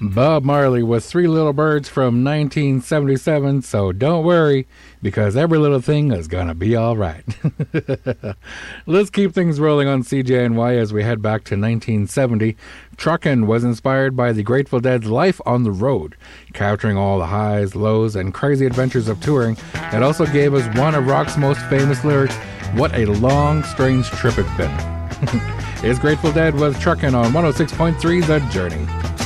Bob Marley was Three Little Birds from 1977, so don't worry, because every little thing is gonna be alright. Let's keep things rolling on CJNY as we head back to 1970. Truckin' was inspired by the Grateful Dead's Life on the Road, capturing all the highs, lows, and crazy adventures of touring. It also gave us one of rock's most famous lyrics, "What a long, strange trip it's been." It's Grateful Dead with Truckin' on 106.3 The Journey.